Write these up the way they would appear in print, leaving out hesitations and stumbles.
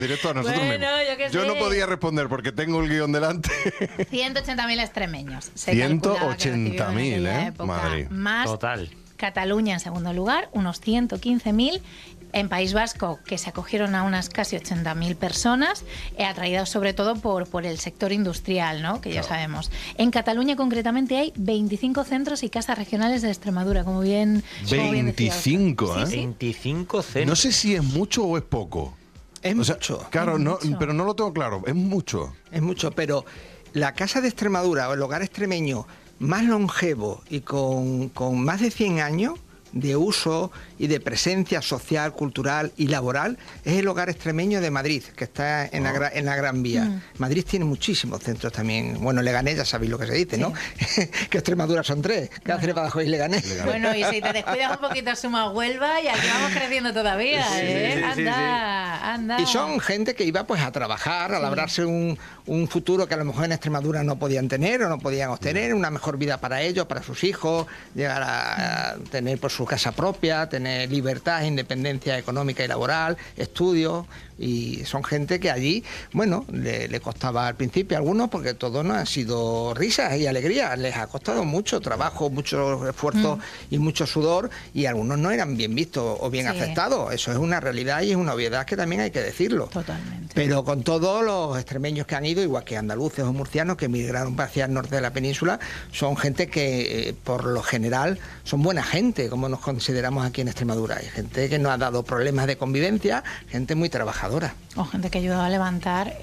Directo a nosotros Bueno, mismos. Yo no podía responder porque tengo el guión delante. 180.000 extremeños. 180.000, ¿eh? Madrid. Más Total. Cataluña en segundo lugar, unos 115.000. En País Vasco, que se acogieron a unas casi 80.000 personas, atraídas sobre todo por el sector industrial, ¿no? Que ya sabemos. En Cataluña, concretamente, hay 25 centros y casas regionales de Extremadura, como bien 25, ¿eh? Sí, sí. 25 centros. No sé si es mucho o es poco. Es mucho. Claro, Es no, mucho. pero no lo tengo claro. Es mucho. Es mucho, pero la Casa de Extremadura o el hogar extremeño más longevo y con más de 100 años de uso y de presencia social, cultural y laboral es el hogar extremeño de Madrid, que está en la Gran Vía. Madrid tiene muchísimos centros también. Bueno, Leganés, ya sabéis lo que se dice, ¿no? Que Extremadura son 3, Cáceres, Badajoz y Leganés. Bueno, y si te descuidas un poquito, suma Huelva y aquí vamos creciendo todavía, ¿eh? Anda. Y son gente que iba pues a trabajar, a labrarse un futuro que a lo mejor en Extremadura no podían tener o no podían obtener, una mejor vida para ellos, para sus hijos, llegar a tener pues su casa propia, tener libertad, independencia económica y laboral, estudios, y son gente que allí, bueno, le costaba al principio a algunos, porque todo no han sido risas y alegrías, les ha costado mucho trabajo, mucho esfuerzo y mucho sudor, y algunos no eran bien vistos o bien aceptados. Eso es una realidad y es una obviedad que también hay que decirlo. Totalmente. Pero con todos los extremeños que han ido, igual que andaluces o murcianos que emigraron hacia el norte de la península, son gente que por lo general son buena gente, como nos consideramos aquí en Extremadura. Hay gente que no ha dado problemas de convivencia, gente muy trabajadora. O gente que ha ayudado a levantar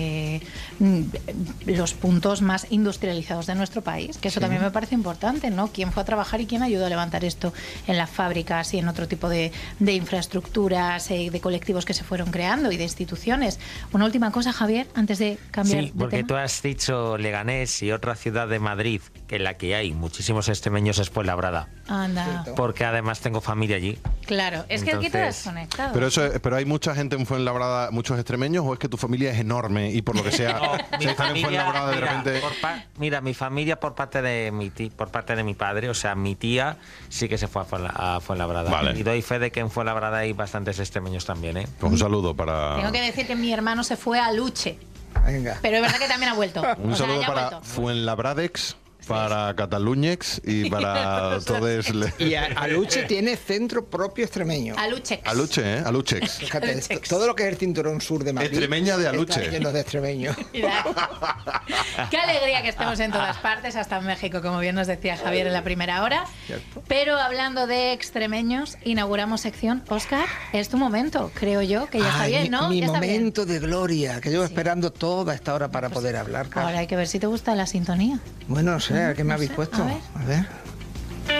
los puntos más industrializados de nuestro país, que eso también me parece importante, ¿no? ¿Quién fue a trabajar y quién ayudó a levantar esto en las fábricas y en otro tipo de infraestructuras, de colectivos que se fueron creando y de instituciones? Una última cosa, Javier, antes de cambiar Sí, porque de tú tema. has dicho Leganés y otra ciudad de Madrid, que en la que hay muchísimos extremeños, es Fuenlabrada. Anda. Porque además tengo familia allí. Claro, es que aquí te has Entonces, desconectado. Pero hay mucha gente en Fuenlabrada, muchos extremeños, o es que tu familia es enorme y por lo que sea, Mi si están en Fuenlabrada de repente. mira, mi familia por parte de mi padre, o sea, mi tía sí que se fue a Fuenlabrada. Vale. Y doy fe de que en Fuenlabrada hay bastantes extremeños también, ¿eh? Pues un saludo para. Tengo que decir que mi hermano se fue a Luche, Venga. pero es verdad que también ha vuelto. Un O sea, saludo ya ha para vuelto. Fuenlabradex, para Cataluñex y para todos. Y Aluche tiene centro propio extremeño. Aluchex. Aluche, ¿eh? Aluchex. Fíjate, Aluchex. todo lo que es el cinturón sur de Madrid Extremeña de está Aluche. lleno de extremeños. Mira. Qué alegría que estemos en todas partes, hasta en México, como bien nos decía Javier en la primera hora. Cierto. Pero hablando de extremeños, inauguramos sección. Óscar, es tu momento, creo yo, que ya está Ay, bien, ¿no? Mi Ya está bien. momento de gloria, que llevo esperando toda esta hora para poder hablar. Carlos. Ahora hay que ver si te gusta la sintonía. Bueno, no sé, ¿a qué me No habéis sé, puesto? a ver. A ver.